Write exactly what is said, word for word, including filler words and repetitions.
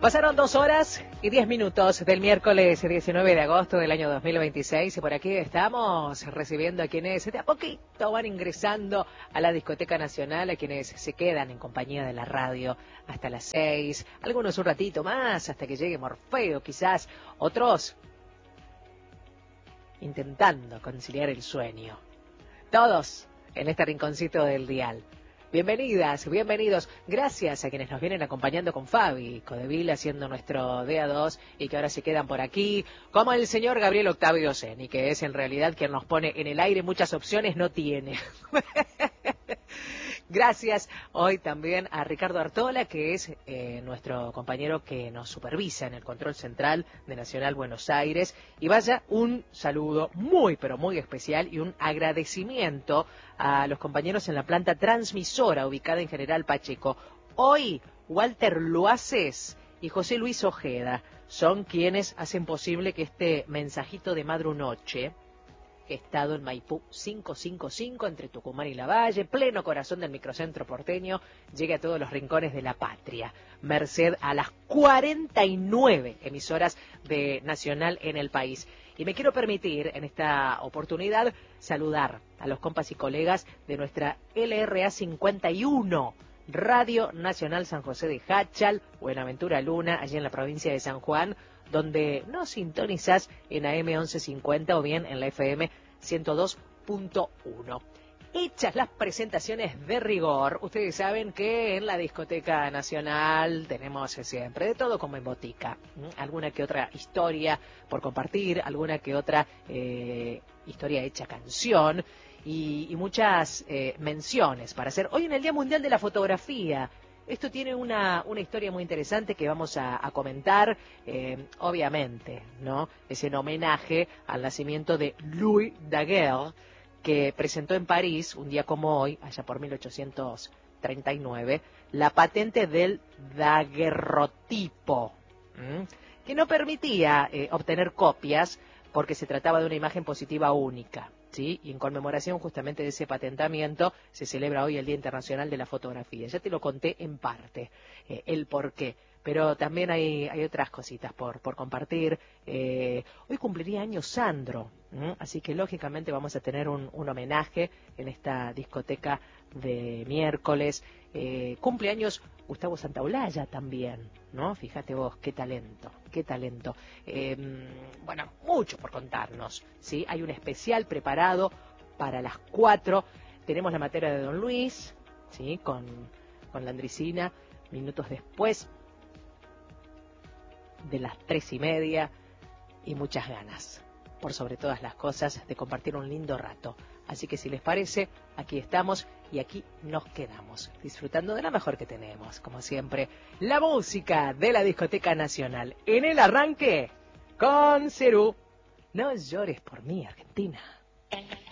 Pasaron dos horas y diez minutos del miércoles diecinueve de agosto del año dos mil veintiséis y por aquí estamos recibiendo a quienes de a poquito van ingresando a la Discoteca Nacional, a quienes se quedan en compañía de la radio hasta las seis, algunos un ratito más hasta que llegue Morfeo quizás, otros intentando conciliar el sueño. Todos en este rinconcito del dial. Bienvenidas, bienvenidos. Gracias a quienes nos vienen acompañando con Fabi Codevil haciendo nuestro D A dos y que ahora se quedan por aquí, como el señor Gabriel Octavio Zeni, que es en realidad quien nos pone en el aire, muchas opciones no tiene. Gracias hoy también a Ricardo Artola, que es eh, nuestro compañero que nos supervisa en el control central de Nacional Buenos Aires. Y vaya un saludo muy, pero muy especial y un agradecimiento a los compañeros en la planta transmisora ubicada en General Pacheco. Hoy, Walter Luaces y José Luis Ojeda son quienes hacen posible que este mensajito de madrunoche, estado en Maipú quinientos cincuenta y cinco, entre Tucumán y Lavalle, pleno corazón del microcentro porteño, llegue a todos los rincones de la patria, merced a las cuarenta y nueve emisoras de Nacional en el país. Y me quiero permitir en esta oportunidad saludar a los compas y colegas de nuestra L R A cincuenta y uno, Radio Nacional San José de Jáchal, Buenaventura Luna, allí en la provincia de San Juan, donde nos sintonizás en A M once cincuenta o bien en la F M ciento dos punto uno. Hechas las presentaciones de rigor, ustedes saben que en la Discoteca Nacional tenemos siempre de todo como en botica. ¿Mm? Alguna que otra historia por compartir, alguna que otra eh, historia hecha canción y, y muchas eh, menciones para hacer. Hoy en el Día Mundial de la Fotografía. Esto tiene una, una historia muy interesante que vamos a, a comentar, eh, obviamente, ¿no? Es en homenaje al nacimiento de Louis Daguerre, que presentó en París, un día como hoy, allá por mil ochocientos treinta y nueve, la patente del daguerrotipo, ¿m? que no permitía eh, obtener copias porque se trataba de una imagen positiva única. ¿Sí? Y en conmemoración justamente de ese patentamiento se celebra hoy el Día Internacional de la Fotografía. Ya te lo conté en parte, eh, el por qué, pero también hay, hay otras cositas por, por compartir. Eh, hoy cumpliría años Sandro, ¿m? Así que lógicamente vamos a tener un, un homenaje en esta discoteca de miércoles. Eh, cumpleaños Gustavo Santaolalla también, ¿no? Fíjate vos, qué talento, qué talento. Eh, bueno, mucho por contarnos, ¿sí? Hay un especial preparado para las cuatro. Tenemos la materia de Don Luis, ¿sí? Con, con la Andricina, minutos después de las tres y media, y muchas ganas, por sobre todas las cosas, de compartir un lindo rato. Así que si les parece, aquí estamos y aquí nos quedamos, disfrutando de la mejor que tenemos, como siempre, la música de la Discoteca Nacional. En el arranque, con Cerú. No llores por mí, Argentina.